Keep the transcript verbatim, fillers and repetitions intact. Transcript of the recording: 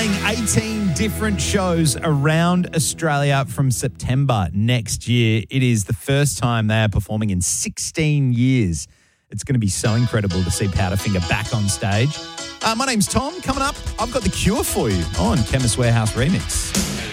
playing eighteen different shows around Australia from September next year. It is the first time they are performing in sixteen years. It's going to be so incredible to see Powderfinger back on stage. Uh, my name's Tom. Coming up, I've got The Cure for you on Chemist Warehouse Remix.